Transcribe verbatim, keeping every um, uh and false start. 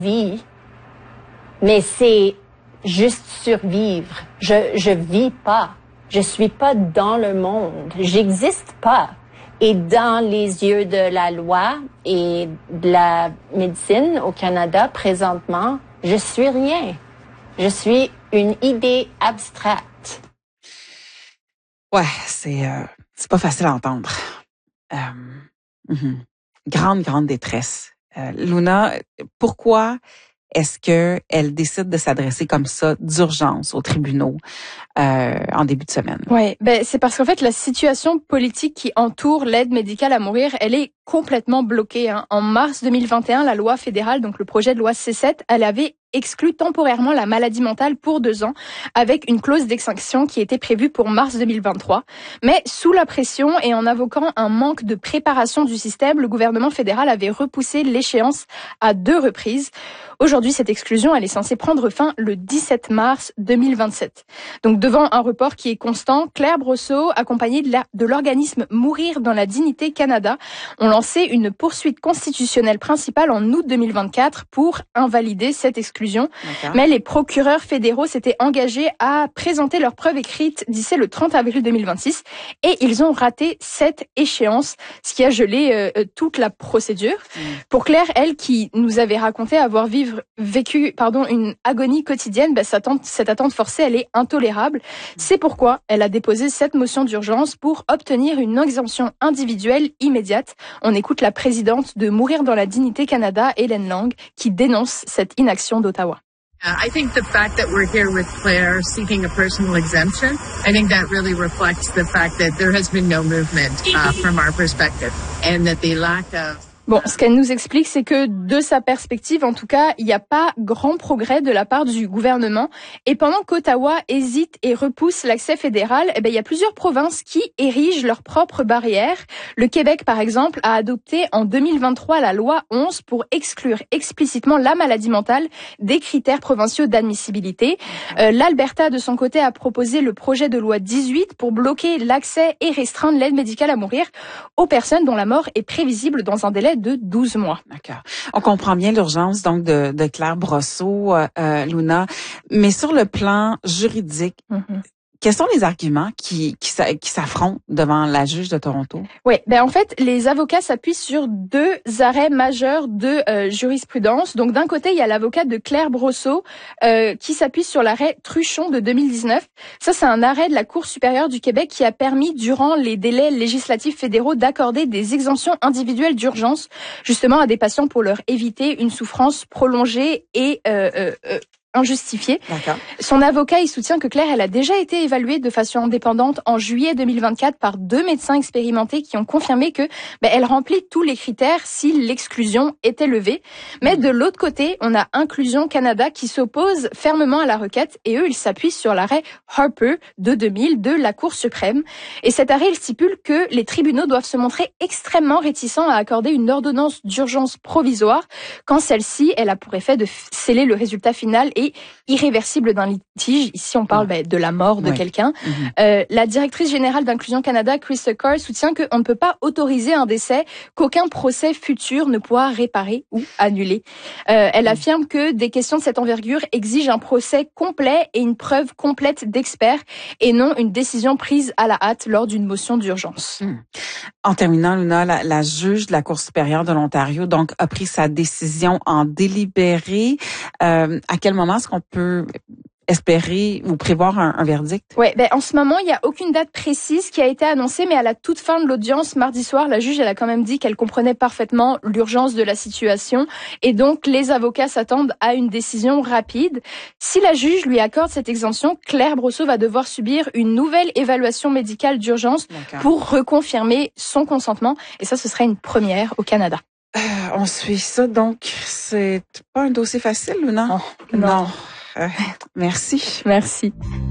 vie, mais c'est juste survivre. Je je vis pas. Je suis pas dans le monde. J'existe pas. Et dans les yeux de la loi et de la médecine au Canada présentement, je suis rien. Je suis une idée abstraite. Ouais, c'est euh, c'est pas facile à entendre. Euh, mm-hmm. Grande, grande détresse. Euh, Luna, pourquoi est-ce que elle décide de s'adresser comme ça d'urgence aux tribunaux euh, en début de semaine? Ouais, ben c'est parce qu'en fait la situation politique qui entoure l'aide médicale à mourir, elle est complètement bloquée. Hein. En mars deux mille vingt et un, la loi fédérale, donc le projet de loi C sept, elle avait exclu temporairement la maladie mentale pour deux ans, avec une clause d'extinction qui était prévue pour mars deux mille vingt-trois. Mais sous la pression et en invoquant un manque de préparation du système, le gouvernement fédéral avait repoussé l'échéance à deux reprises. Aujourd'hui, cette exclusion, elle est censée prendre fin le dix-sept mars deux mille vingt-sept. Donc, devant un report qui est constant, Claire Brosseau, accompagnée de, la, de l'organisme Mourir dans la dignité Canada, ont lancé une poursuite constitutionnelle principale en août deux mille vingt-quatre pour invalider cette exclusion. D'accord. Mais les procureurs fédéraux s'étaient engagés à présenter leurs preuves écrites d'ici le trente avril deux mille vingt-six et ils ont raté cette échéance, ce qui a gelé euh, toute la procédure. Mmh. Pour Claire, elle qui nous avait raconté avoir vivre, vécu pardon, une agonie quotidienne, bah, cette, attente, cette attente forcée, elle est intolérable. Mmh. C'est pourquoi elle a déposé cette motion d'urgence pour obtenir une exemption individuelle immédiate. On écoute la présidente de Mourir dans la dignité Canada, Hélène Lang, qui dénonce cette inaction d'Ottawa. Uh, I think the fact that we're here with Claire seeking a personal exemption, I think that really reflects the fact that there has been no movement uh, from our perspective and that the lack of... Bon, ce qu'elle nous explique, c'est que de sa perspective, en tout cas, il n'y a pas grand progrès de la part du gouvernement. Et pendant qu'Ottawa hésite et repousse l'accès fédéral, eh ben, il y a plusieurs provinces qui érigent leurs propres barrières. Le Québec, par exemple, a adopté en deux mille vingt-trois la loi onze pour exclure explicitement la maladie mentale des critères provinciaux d'admissibilité. Euh, L'Alberta, de son côté, a proposé le projet de loi dix-huit pour bloquer l'accès et restreindre l'aide médicale à mourir aux personnes dont la mort est prévisible dans un délai de douze mois. D'accord. On comprend bien l'urgence donc de, de Claire Brosseau, euh, Luna, mais sur le plan juridique, mm-hmm. quels sont les arguments qui, qui, qui s'affrontent devant la juge de Toronto? Oui, ben en fait, les avocats s'appuient sur deux arrêts majeurs de euh, jurisprudence. Donc d'un côté, il y a l'avocat de Claire Brosseau euh, qui s'appuie sur l'arrêt Truchon de deux mille dix-neuf. Ça, c'est un arrêt de la Cour supérieure du Québec qui a permis, durant les délais législatifs fédéraux, d'accorder des exemptions individuelles d'urgence, justement à des patients pour leur éviter une souffrance prolongée et euh, euh, euh, injustifié. D'accord. Son avocat, il soutient que Claire, elle a déjà été évaluée de façon indépendante en juillet deux mille vingt-quatre par deux médecins expérimentés qui ont confirmé que ben, elle remplit tous les critères si l'exclusion était levée. Mais de l'autre côté, on a Inclusion Canada qui s'oppose fermement à la requête et eux, ils s'appuient sur l'arrêt Harper de deux mille de la Cour suprême. Et cet arrêt, il stipule que les tribunaux doivent se montrer extrêmement réticents à accorder une ordonnance d'urgence provisoire quand celle-ci, elle a pour effet de sceller le résultat final et irréversible d'un litige. Ici, on parle ben, de la mort de ouais. quelqu'un. Mm-hmm. Euh, la directrice générale d'Inclusion Canada, Krista Carr, soutient qu'on ne peut pas autoriser un décès qu'aucun procès futur ne pourra réparer ou annuler. Euh, elle mm-hmm. affirme que des questions de cette envergure exigent un procès complet et une preuve complète d'experts et non une décision prise à la hâte lors d'une motion d'urgence. Mm. En terminant, Luna, la, la juge de la Cour supérieure de l'Ontario donc a pris sa décision en délibéré. Euh, à quel moment est-ce qu'on peut espérer ou prévoir un, un verdict? Ouais, ben en ce moment, il n'y a aucune date précise qui a été annoncée, mais à la toute fin de l'audience mardi soir, la juge elle a quand même dit qu'elle comprenait parfaitement l'urgence de la situation et donc les avocats s'attendent à une décision rapide. Si la juge lui accorde cette exemption, Claire Brosseau va devoir subir une nouvelle évaluation médicale d'urgence D'accord. pour reconfirmer son consentement et ça, ce serait une première au Canada. Euh, on suit ça, donc c'est pas un dossier facile, ou non? Oh, non. non. Euh, merci. Merci.